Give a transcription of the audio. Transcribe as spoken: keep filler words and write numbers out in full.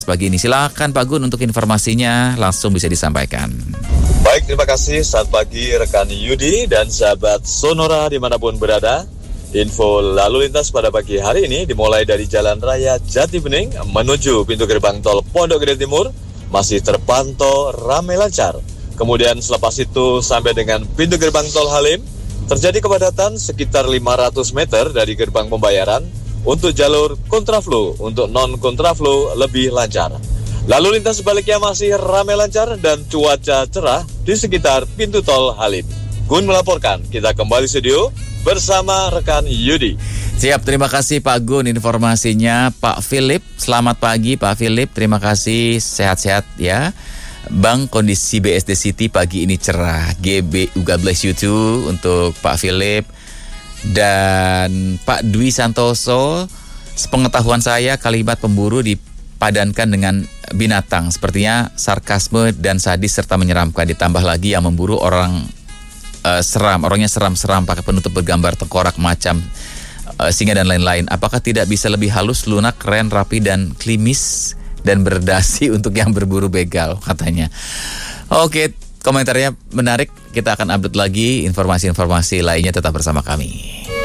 pagi ini. Silakan Pak Gun untuk informasinya langsung bisa disampaikan. Baik, terima kasih. Selamat pagi rekan Yudi dan sahabat Sonora dimanapun berada. Info lalu lintas pada pagi hari ini dimulai dari Jalan Raya Jati Bening menuju pintu gerbang tol Pondok Gede Timur masih terpantau ramai lancar. Kemudian selepas itu sampai dengan pintu gerbang tol Halim terjadi kepadatan sekitar lima ratus meter dari gerbang pembayaran. Untuk jalur kontraflow, untuk non-kontraflow lebih lancar. Lalu lintas sebaliknya masih ramai lancar dan cuaca cerah di sekitar pintu tol Halim. Gun melaporkan, kita kembali studio bersama rekan Yudi. Siap, terima kasih Pak Gun informasinya. Pak Philip, selamat pagi Pak Philip, terima kasih, sehat-sehat ya. Bang, kondisi B S D City pagi ini cerah. G B, God bless you too untuk Pak Philip. Dan Pak Dwi Santoso, sepengetahuan saya kalimat pemburu dipadankan dengan binatang. Sepertinya sarkasme dan sadis serta menyeramkan. Ditambah lagi yang memburu orang uh, seram, orangnya seram-seram pakai penutup bergambar tengkorak macam uh, singa dan lain-lain. Apakah tidak bisa lebih halus, lunak, keren, rapi dan klimis dan berdasi untuk yang berburu begal katanya. Oke, komentarnya menarik. Kita akan update lagi informasi-informasi lainnya, tetap bersama kami.